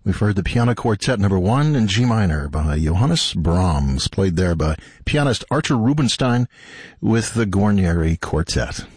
We've heard the Piano Quartet number 1 in G minor by Johannes Brahms, played there by pianist Archer Rubinstein with the Guarneri Quartet.